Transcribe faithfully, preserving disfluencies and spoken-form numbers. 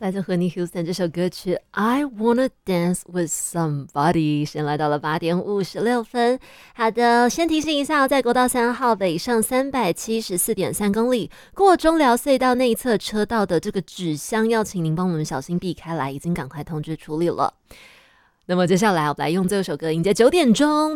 来自 Whitney Houston 这首歌曲 I Wanna Dance With Somebody， 先来到了八点五十六分。好的，先提醒一下，在国道三号北上三百七十四点三公里过中寮隧道内侧车道的这个纸箱，要请您帮我们小心避开来，已经赶快通知处理了。那么接下来我们来用这首歌迎接九点钟